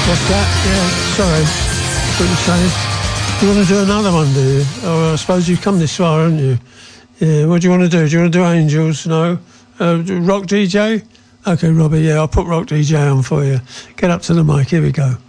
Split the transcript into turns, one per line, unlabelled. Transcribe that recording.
What's that? Yeah, sorry. What you saying? You want to do another one, do you? Oh, I suppose you've come this far, haven't you? Yeah, what do you want to do? Do you want to do Angels? No? Rock DJ? Okay, Robbie, yeah, I'll put Rock DJ on for you. Get up to the mic, here we go.